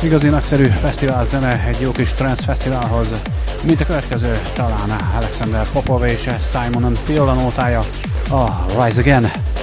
Igazi nagyszerű fesztivál zene egy jó kis trance fesztiválhoz, mint a következő, talán Alexander Popov és Simon & Phil a nótája, a Rise Again.